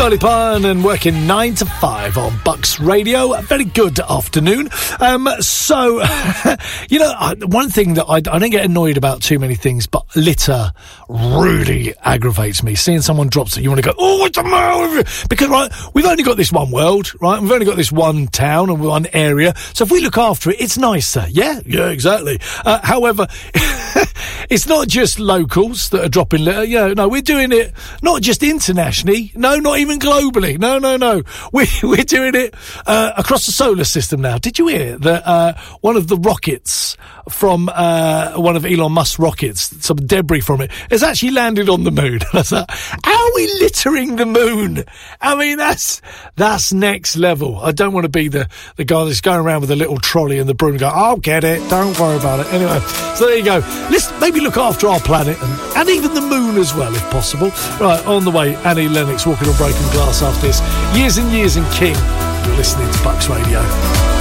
Dolly Parton and working 9 to 5 on Bucks Radio. A very good afternoon. So, you know, one thing that I don't get annoyed about too many things, but litter really aggravates me. Seeing someone drops it, you want to go, oh, what's the matter with you? Because, right, we've only got this one world, right? We've only got this one town and one area. So if we look after it, it's nicer. Yeah, exactly. However, it's not just locals that are dropping litter. Yeah, no, we're doing it not just internationally. No, not even globally. No. We're doing it across the solar system now. Did you hear that one of the rockets from one of Elon Musk's rockets, some debris from it, has actually landed on the moon? How are we littering the moon? I mean, that's next level. I don't want to be the guy that's going around with a little trolley and the broom and go, I'll get it, don't worry about it. Anyway, so there you go. Let's maybe look after our planet and even the moon as well, if possible. Right, on the way, Annie Lennox walking on broken glass after this. Years and Years and King. You're listening to Bucks Radio.